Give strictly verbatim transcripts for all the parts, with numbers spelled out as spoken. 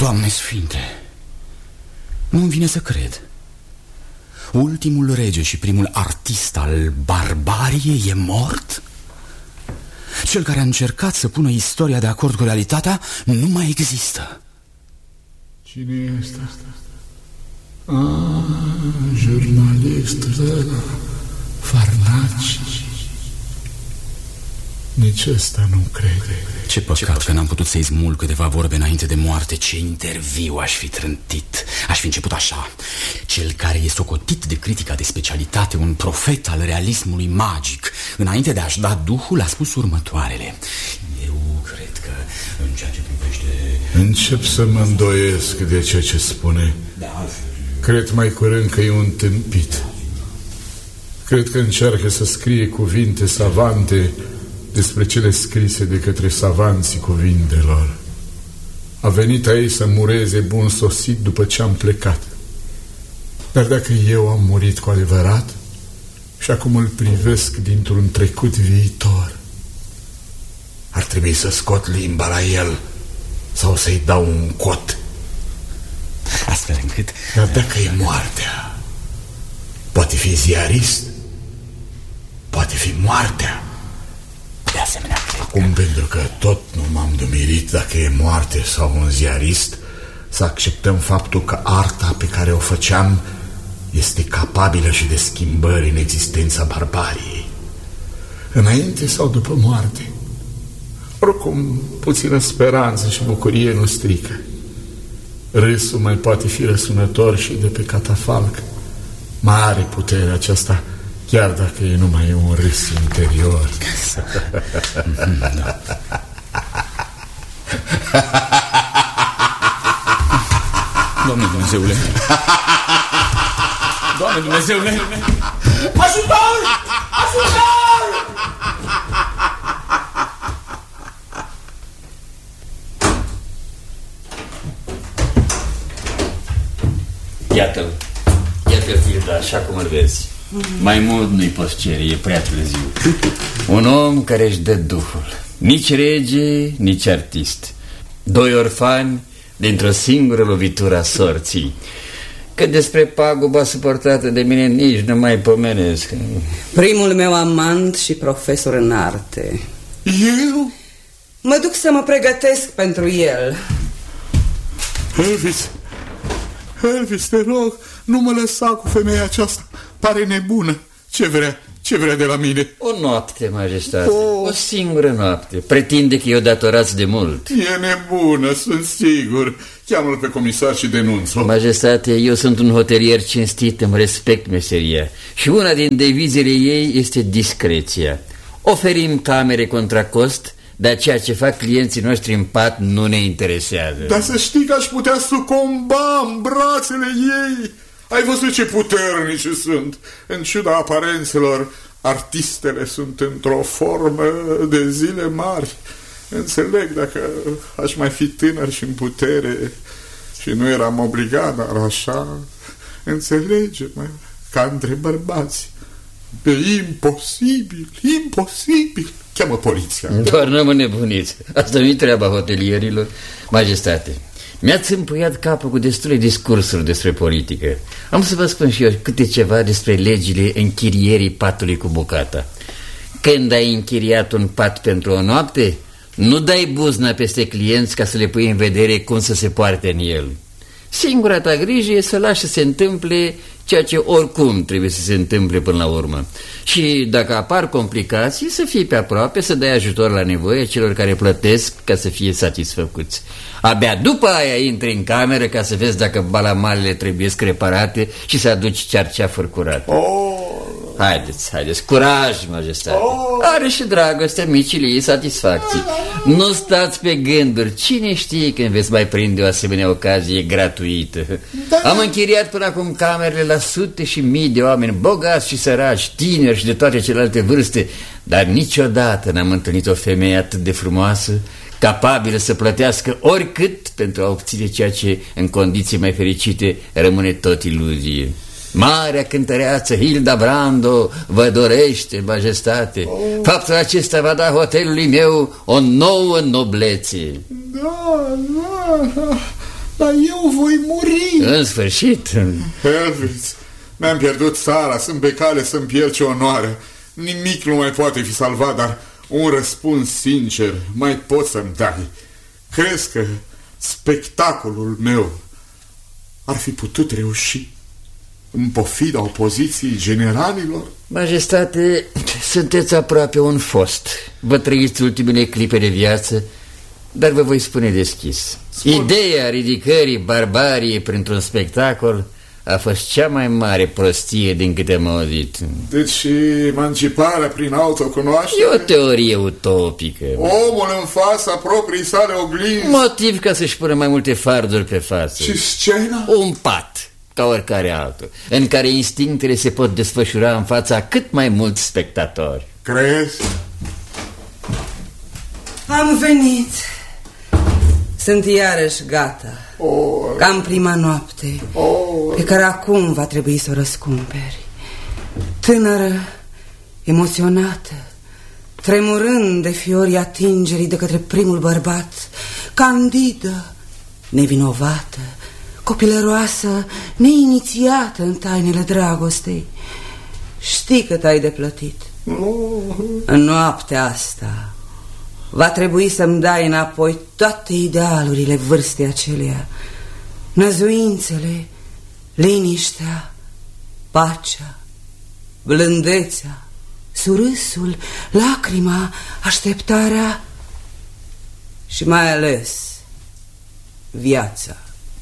Doamne Sfinte, nu-mi vine să cred. Ultimul rege și primul artist al barbariei e mort? Cel care a încercat să pună istoria de acord cu realitatea nu mai există. Cine este asta? Ah, jurnalistul ăla, Farnaci. Nici ăsta nu crede. Ce păcat, Ce păcat că n-am putut să-i smulg câteva vorbe înainte de moarte. Ce interviu aș fi trântit. Aș fi început așa: cel care e socotit de critica de specialitate, un profet al realismului magic, înainte de a-și da duhul, a spus următoarele: eu cred că în ceea ce privește... Încep să mă îndoiesc de ceea ce spune. Cred mai curând că e un tâmpit. Cred că încearcă să scrie cuvinte savante despre cele scrise de către savanții cuvintelor. A venit aici să mureze bun sosit după ce am plecat. Dar dacă eu am murit cu adevărat și acum îl privesc dintr-un trecut viitor, ar trebui să scot limba la el sau să-i dau un cot. Astfel încât... Dar dacă e moartea, poate fi ziarist, poate fi moartea. De asemenea, cred Acum, că... pentru că tot nu m-am dumirit dacă e moarte sau un ziarist, să acceptăm faptul că arta pe care o făceam este capabilă și de schimbări în existența barbariei, înainte sau după moarte. Oricum, puțină speranță și bucurie nu strică. Râsul mai poate fi răsunător și de pe catafalc. Mare putere aceasta, chiar dacă e numai un râs interior. Da. Doamne Dumnezeule! Doamne Dumnezeule! Ajutor! Ajutor! Iată-l, iată-l, Hilda, așa cum îl vezi. Mai mult nu-i poți cere, e prea târziu. Un om care își dă duhul. Nici rege, nici artist. Doi orfani dintr-o singură lovitură a sorții. Că despre paguba suportată de mine nici nu mai pomenesc. Primul meu amant și profesor în arte. Eu? Mă duc să mă pregătesc pentru el. Elvis, Elvis, te rog, nu mă lăsa cu femeia aceasta. Pare nebună. Ce vrea? Ce vrea de la mine? O noapte, majestate, oh. O singură noapte. Pretinde că i-o datorați de mult. E nebună, sunt sigur. Cheamă-l pe comisar și denunț-o. Majestate, eu sunt un hotelier cinstit, îmi respect meseria. Și una din devizele ei este discreția. Oferim camere contra cost, dar ceea ce fac clienții noștri în pat nu ne interesează. Dar să știi că aș putea sucomba în brațele ei. Ai văzut ce puternici sunt. În ciuda aparențelor, artistele sunt într-o formă de zile mari. Înțeleg dacă aș mai fi tânăr și în putere și nu eram obligat, dar așa, înțelege-mă, ca între bărbați. E imposibil, imposibil. Cheamă poliția. Doar nu mă nebuniți. Asta nu-i treaba hotelierilor. Majestate, mi-ați împuiat capul cu destule discursuri despre politică. Am să vă spun și eu câte ceva despre legile închirierii patului cu bucata. Când ai închiriat un pat pentru o noapte, nu dai buzna peste clienți ca să le pui în vedere cum să se poarte în el. Singura ta grijă e să lași să se întâmple ceea ce oricum trebuie să se întâmple până la urmă. Și dacă apar complicații, să fii pe aproape, să dai ajutor la nevoie celor care plătesc ca să fie satisfăcuți. Abia după aia intri în cameră ca să vezi dacă balamalele trebuie reparate și să aduci cearceafuri curate. Oh. Haideți, haideți, curaj, majestate. Oh. Are și dragostea micile ei satisfacții. Nu stați pe gânduri. Cine știe când veți mai prinde o asemenea ocazie gratuită. Da. Am închiriat până acum camerele la sute și mii de oameni, bogați și săraci, tineri și de toate celelalte vârste, dar niciodată n-am întâlnit o femeie atât de frumoasă, capabilă să plătească oricât pentru a obține ceea ce, în condiții mai fericite, rămâne tot iluzie. Marea cântăreață Hilda Brando vă dorește, majestate. Oh. Faptul acesta va da hotelului meu o nouă noblețe. Da, da, Dar eu voi muri. În sfârșit. Helvis, mi-am pierdut țara, sunt pe cale să-mi pierd ce onoare. Nimic nu mai poate fi salvat, dar un răspuns sincer mai poți să-mi dai. Crezi că spectacolul meu ar fi putut reuși în pofida opoziției generalilor? Majestate, sunteți aproape un fost. Vă trăiți ultimele clipe de viață, dar vă voi spune deschis. Spune. Ideea ridicării barbariei printr-un spectacol a fost cea mai mare prostie din câte am auzit. Deci emanciparea prin autocunoaștere? E o teorie utopică. Omul în fața proprii sale oglinzi. Motiv ca să-și pună mai multe farduri pe față. Și scena? Un pat, ca oricare altul, în care instinctele se pot desfășura în fața cât mai mulți spectatori. Crezi? Am venit. Sunt iarăși gata. Oh. Ca în prima noapte, oh. pe care acum va trebui să o răscumperi. Tânără, emoționată, tremurând de fiorii atingerii de către primul bărbat, candidă, nevinovată, copilăroasă, neinițiată în tainele dragostei. Știi că t-ai de plătit. Oh. În noaptea asta va trebui să-mi dai înapoi toate idealurile vârstei aceleia, năzuințele, liniștea, pacea, blândețea, surâsul, lacrima, așteptarea și mai ales viața.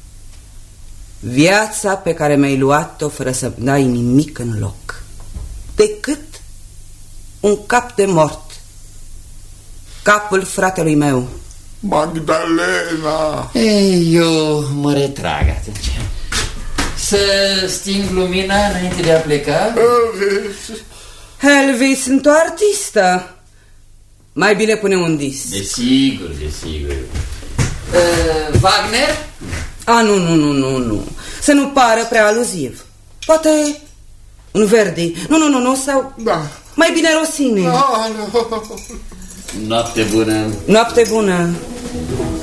Viața pe care mi-ai luat-o fără să-mi dai nimic în loc, decât un cap de mort. Capul fratelui meu. Magdalena! Ei, eu mă retrag atunci. Să sting lumina înainte de a pleca? Helvis! Helvis, sunt o artistă. Mai bine pune un dis. Desigur, desigur. uh, Wagner? A, nu, nu, nu, nu, nu. Să nu pară prea aluziv. Poate un Verdi. Nu, nu, nu, nu, sau da. Mai bine Rossini. Ah, no. Noapte bună. Noapte bună.